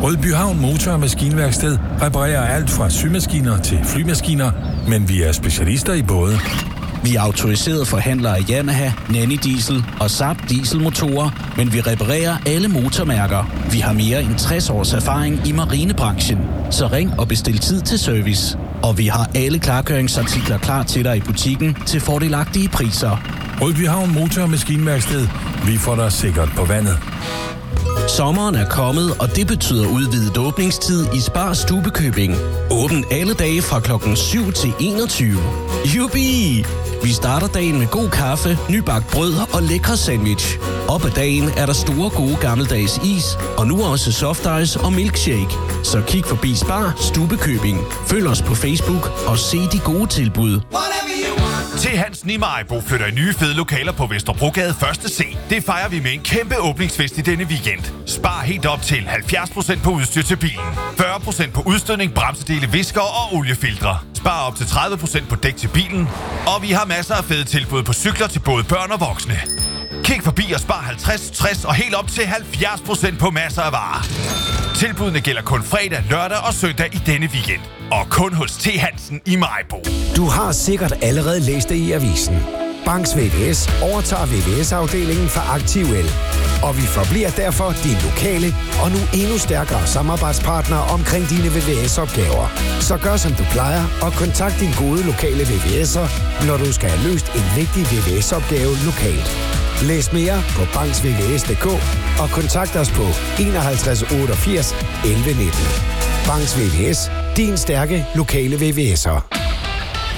Rødbyhavn Motor- og Maskinværksted reparerer alt fra symaskiner til flymaskiner, men vi er specialister i både. Vi er autoriserede forhandlere af Yamaha, Nanny Diesel og Saab dieselmotorer, men vi reparerer alle motormærker. Vi har mere end 60 års erfaring i marinebranchen, så ring og bestil tid til service. Og vi har alle klargøringsartikler klar til dig i butikken til fordelagtige priser. Rødbyhavn Motor- og Maskinværksted. Vi får dig sikkert på vandet. Sommeren er kommet, og det betyder udvidet åbningstid i Spar Stubekøbing. Åbent alle dage fra klokken 7 til 21. Jubi! Vi starter dagen med god kaffe, nybagt brød og lækre sandwich. Op ad dagen er der store gode gammeldags is, og nu også soft ice og milkshake. Så kig forbi Spar Stubekøbing. Følg os på Facebook og se de gode tilbud. Til Hansen i Maribo flytter i nye fede lokaler på Vesterbrogade 1. C. Det fejrer vi med en kæmpe åbningsfest i denne weekend. Spar helt op til 70% på udstyr til bilen. 40% på udstødning, bremsedele, visker og oliefiltre. Spar op til 30% på dæk til bilen. Og vi har masser af fede tilbud på cykler til både børn og voksne. Kig forbi og spar 50, 60 og helt op til 70% på masser af varer. Tilbudene gælder kun fredag, lørdag og søndag i denne weekend. Og kun hos T. Hansen i Maribo. Du har sikkert allerede læst det i avisen. Banks VVS overtager VVS-afdelingen fra Aktiv-El. Og vi forbliver derfor din lokale og nu endnu stærkere samarbejdspartner omkring dine VVS-opgaver. Så gør som du plejer og kontakt din gode lokale VVS'er, når du skal have løst en vigtig VVS-opgave lokalt. Læs mere på banksvvs.dk og kontakt os på 51 88 11 19. Banks VVS. Din stærke lokale VVS'er.